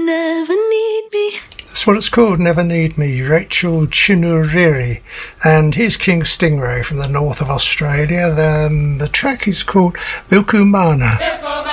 never need me. That's what it's called, Never Need Me, Rachel Chinuriri, and here's King Stingray from the north of Australia. The track is called Bilkumana.